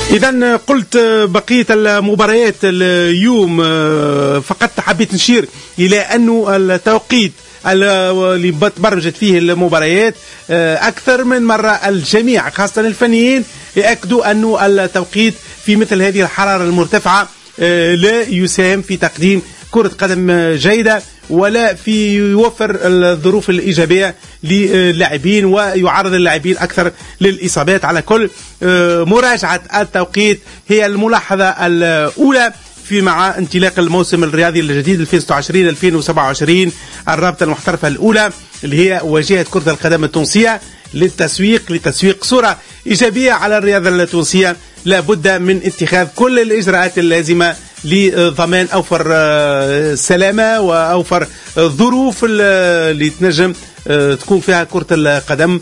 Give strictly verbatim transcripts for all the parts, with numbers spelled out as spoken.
إذا قلت بقية المباريات اليوم، فقط حبيت نشير إلى أنه التوقيت اللي برمجت فيه المباريات أكثر من مرة الجميع خاصة الفنيين يأكدوا أنه التوقيت في مثل هذه الحرارة المرتفعة لا يساهم في تقديم كرة قدم جيدة ولا في يوفر الظروف الإيجابية للاعبين ويعرض اللاعبين أكثر للإصابات. على كل مراجعة التوقيت هي الملاحظة الأولى في مع انطلاق الموسم الرياضي الجديد ألفين وستة وعشرين ألفين وسبعة وعشرين. الرابطة المحترفة الأولى اللي هي واجهة كرة القدم التونسية للتسويق لتسويق صورة إيجابية على الرياضة التونسية، لابد من اتخاذ كل الإجراءات اللازمة لضمان أوفر سلامة وأوفر ظروف اللي تنجم تكون فيها كرة القدم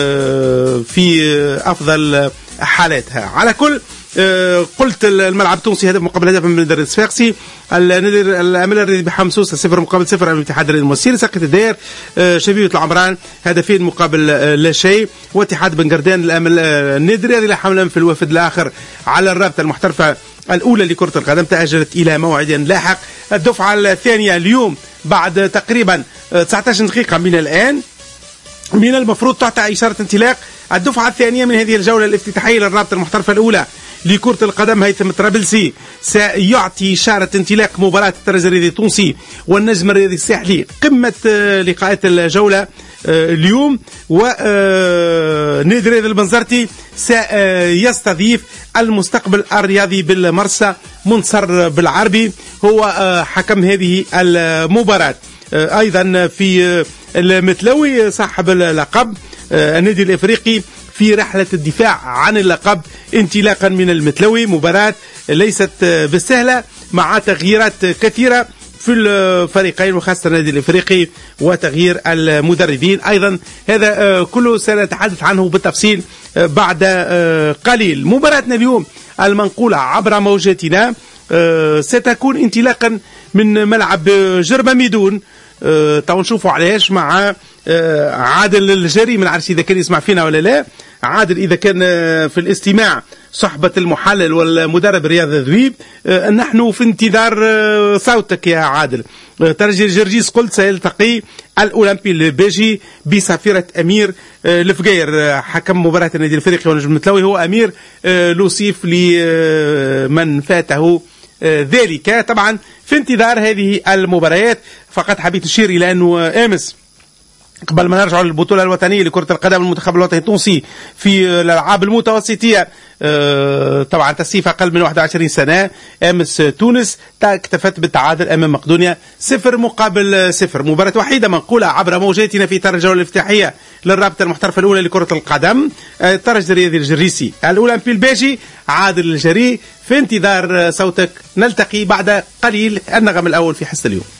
في أفضل حالاتها. على كل قلت الملعب التونسي هدف مقابل هدف من النادي الصفاقسي، النادي الامل الرياضي بحمصوص صفر مقابل صفر امام الاتحاد الرياضي المصيري، ساقط الدير شبيبة العمران هدفين مقابل لا شيء، واتحاد بن قردان الامل النادي الرياضي لا حملا في الوفد الاخر على الرابطه المحترفه الاولى لكره القدم تاجلت الى موعد لاحق. الدفعه الثانيه اليوم بعد تقريبا تسعة عشر دقيقه من الان من المفروض تعطى اشاره انطلاق الدفعه الثانيه من هذه الجوله الافتتاحيه للرابطه المحترفه الاولى لكرة القدم. هيثم الطرابلسي سيعطي إشارة انطلاق مباراة الترجي الرياضي التونسي والنجم الرياضي الساحلي قمة لقاءات الجولة اليوم، ونادي الرياضي البنزرتي سيستضيف المستقبل الرياضي بالمرسى منصر بالعربي هو حكم هذه المباراة. أيضا في المتلوي صاحب اللقب النادي الإفريقي في رحلة الدفاع عن اللقب انطلاقا من المتلوي، مباراة ليست بالسهلة مع تغييرات كثيرة في الفريقين وخاصة النادي الإفريقي وتغيير المدربين. أيضا هذا كله سنتحدث عنه بالتفصيل بعد قليل. مباراتنا اليوم المنقولة عبر موجاتنا ستكون انطلاقا من ملعب جربة ميدون، تو نشوفوا علاش مع عادل الجري، ما نعرفش اذا كان يسمع فينا ولا لا. عادل اذا كان في الاستماع صحبة المحلل والمدرب رياض ذويب، نحن في انتظار صوتك يا عادل. ترجي الجرجيس قلت سيلتقي الاولمبي البيجي بسفيرة امير الفقير حكم مباراة النادي الافريقي ونجم المتلوي هو امير لوسيف لمن فاته ذلك. طبعا في انتظار هذه المباريات فقط حبيت أشير إلى أنه أمس قبل ما نرجع للبطولة الوطنية لكرة القدم المنتخب الوطني التونسي في الألعاب المتوسطية طبعا تصنيف أقل من واحد وعشرين سنة، أمس تونس اكتفت بالتعادل أمام مقدونيا صفر مقابل صفر. مباراة وحيدة منقولة عبر موجاتنا في إطار الجولة الافتتاحية للرابطة المحترفة الأولى لكرة القدم. الترجي الرياضي الجريسي الأولمبي البيجي عادل الجري، في انتظار صوتك. نلتقي بعد قليل النغم الأول في حصة اليوم.